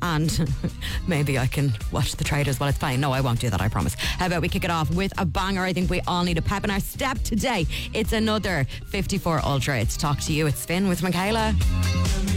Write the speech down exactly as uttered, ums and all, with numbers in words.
and maybe I can watch the traders while it's playing. No, I won't do that, I promise. How about we kick it off with a banger? I think we all need a pep in our step today. It's another fifty-four Ultra. It's Talk to You. It's Spin with Michaela.